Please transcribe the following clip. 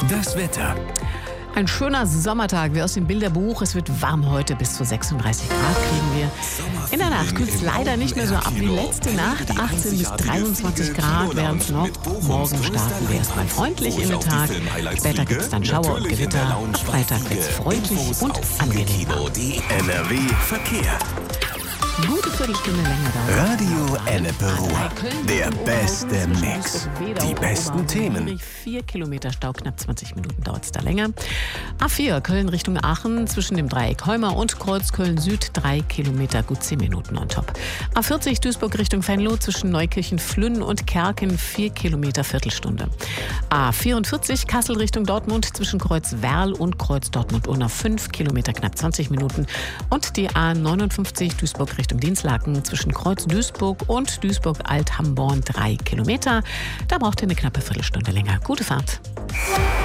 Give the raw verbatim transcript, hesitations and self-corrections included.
Das Wetter. Ein schöner Sommertag wie aus dem Bilderbuch. Es wird warm heute, bis zu sechsunddreißig Grad kriegen wir. In der Nacht kühlt es leider nicht mehr so ab wie letzte Nacht. achtzehn bis dreiundzwanzig Grad werden es noch. Morgen starten wir erstmal freundlich in den Tag. Später gibt es dann Schauer und Gewitter. Ab Freitag wird es freundlich und angenehm. N R W Verkehr. Gute Viertelstunde länger dauert. Radio Ennepe-Ruhr. Der beste Mix. Die besten Themen. Vier Kilometer Stau, knapp zwanzig Minuten dauert es da länger. A vier Köln Richtung Aachen zwischen dem Dreieck Heuma und Kreuz Köln Süd drei Kilometer, gut zehn Minuten on top. A vierzig Duisburg Richtung Venlo zwischen Neukirchen Flünn und Kerken vier Kilometer Viertelstunde. A vierundvierzig Kassel Richtung Dortmund zwischen Kreuz Werl und Kreuz Dortmund-Unna fünf Kilometer, knapp zwanzig Minuten. Und die A neunundfünfzig Duisburg Richtung Dinslaken zwischen Kreuz Duisburg und Duisburg-Alt-Hamborn drei Kilometer. Da braucht ihr eine knappe Viertelstunde länger. Gute Fahrt.